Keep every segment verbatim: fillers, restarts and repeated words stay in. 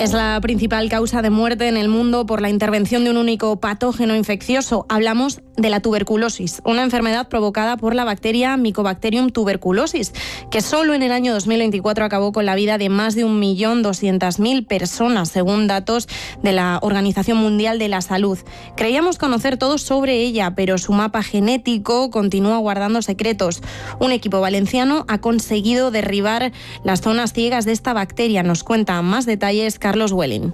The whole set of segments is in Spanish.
Es la principal causa de muerte en el mundo por la intervención de un único patógeno infeccioso. Hablamos de la tuberculosis, una enfermedad provocada por la bacteria Mycobacterium tuberculosis, que solo en el año dos mil veinticuatro acabó con la vida de más de un millón doscientas mil personas, según datos de la Organización Mundial de la Salud. Creíamos conocer todo sobre ella, pero su mapa genético continúa guardando secretos. Un equipo valenciano ha conseguido derribar las zonas ciegas de esta bacteria. Nos cuenta más detalles Carlos Welling.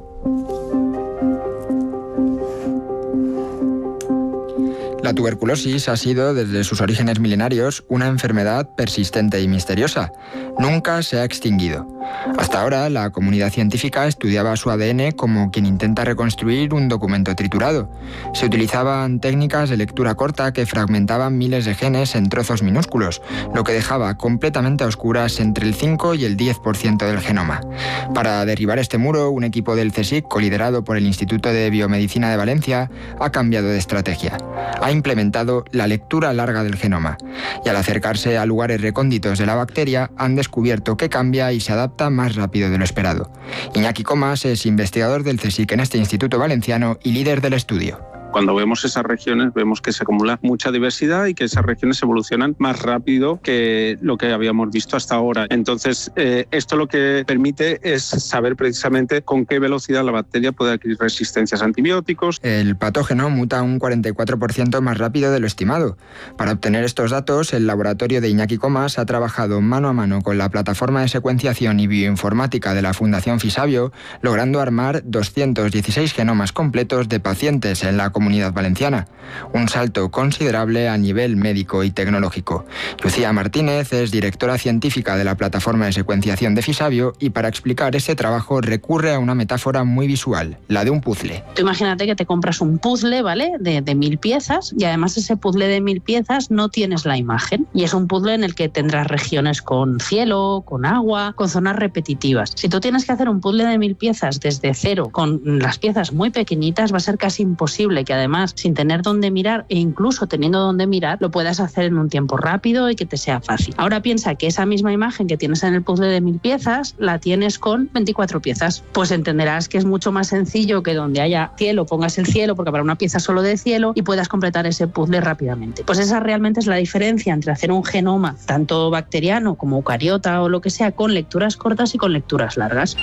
La tuberculosis ha sido, desde sus orígenes milenarios, una enfermedad persistente y misteriosa. Nunca se ha extinguido. Hasta ahora, la comunidad científica estudiaba su A D N como quien intenta reconstruir un documento triturado. Se utilizaban técnicas de lectura corta que fragmentaban miles de genes en trozos minúsculos, lo que dejaba completamente a oscuras entre el cinco y el diez por ciento del genoma. Para derribar este muro, un equipo del CSIC, coliderado por el Instituto de Biomedicina de Valencia, ha cambiado de estrategia. Ha implementado la lectura larga del genoma, y al acercarse a lugares recónditos de la bacteria han descubierto que cambia y se adapta más rápido de lo esperado. Iñaki Comas es investigador del CSIC en este instituto valenciano y líder del estudio. Cuando vemos esas regiones, vemos que se acumula mucha diversidad y que esas regiones evolucionan más rápido que lo que habíamos visto hasta ahora. Entonces, eh, esto lo que permite es saber precisamente con qué velocidad la bacteria puede adquirir resistencias a antibióticos. El patógeno muta un cuarenta y cuatro por ciento más rápido de lo estimado. Para obtener estos datos, el laboratorio de Iñaki Comas ha trabajado mano a mano con la plataforma de secuenciación y bioinformática de la Fundación Fisabio, logrando armar doscientos dieciséis genomas completos de pacientes en la comunidad Comunidad Valenciana. Un salto considerable a nivel médico y tecnológico. Lucía Martínez es directora científica de la plataforma de secuenciación de Fisabio y para explicar ese trabajo recurre a una metáfora muy visual, la de un puzzle. Tú imagínate que te compras un puzzle, ¿vale? De, de mil piezas y además ese puzzle de mil piezas no tienes la imagen y es un puzzle en el que tendrás regiones con cielo, con agua, con zonas repetitivas. Si tú tienes que hacer un puzzle de mil piezas desde cero con las piezas muy pequeñitas va a ser casi imposible que además, sin tener dónde mirar e incluso teniendo dónde mirar, lo puedas hacer en un tiempo rápido y que te sea fácil. Ahora piensa que esa misma imagen que tienes en el puzzle de mil piezas, la tienes con veinticuatro piezas. Pues entenderás que es mucho más sencillo que donde haya cielo, pongas el cielo, porque habrá una pieza solo de cielo y puedas completar ese puzzle rápidamente. Pues esa realmente es la diferencia entre hacer un genoma, tanto bacteriano como eucariota o lo que sea, con lecturas cortas y con lecturas largas.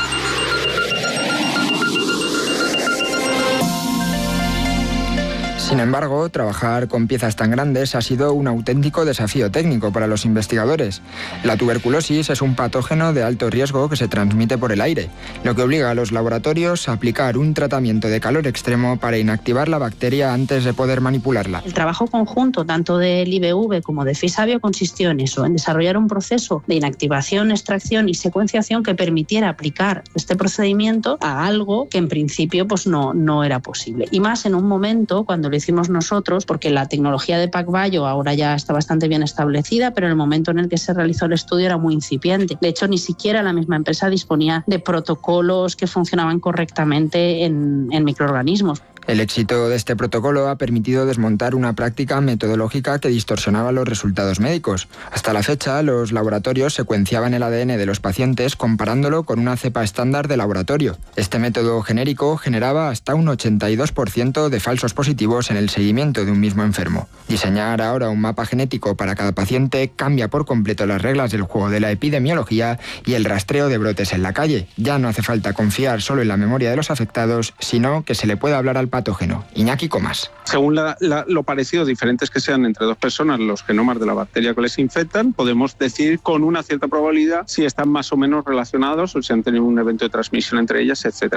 Sin embargo, trabajar con piezas tan grandes ha sido un auténtico desafío técnico para los investigadores. La tuberculosis es un patógeno de alto riesgo que se transmite por el aire, lo que obliga a los laboratorios a aplicar un tratamiento de calor extremo para inactivar la bacteria antes de poder manipularla. El trabajo conjunto, tanto del I B V como de Fisabio, consistió en eso, en desarrollar un proceso de inactivación, extracción y secuenciación que permitiera aplicar este procedimiento a algo que en principio pues no, no era posible. Y más en un momento cuando lo hicimos nosotros, porque la tecnología de PacBio ahora ya está bastante bien establecida, pero el momento en el que se realizó el estudio era muy incipiente. De hecho, ni siquiera la misma empresa disponía de protocolos que funcionaban correctamente en, en microorganismos. El éxito de este protocolo ha permitido desmontar una práctica metodológica que distorsionaba los resultados médicos. Hasta la fecha, los laboratorios secuenciaban el A D N de los pacientes comparándolo con una cepa estándar de laboratorio. Este método genérico generaba hasta un ochenta y dos por ciento de falsos positivos en el seguimiento de un mismo enfermo. Diseñar ahora un mapa genético para cada paciente cambia por completo las reglas del juego de la epidemiología y el rastreo de brotes en la calle. Ya no hace falta confiar solo en la memoria de los afectados, sino que se le puede hablar al patógeno. Iñaki Comas. Según la, la, lo parecido, diferentes que sean entre dos personas los genomas de la bacteria que les infectan, podemos decir con una cierta probabilidad si están más o menos relacionados o si han tenido un evento de transmisión entre ellas, etcétera.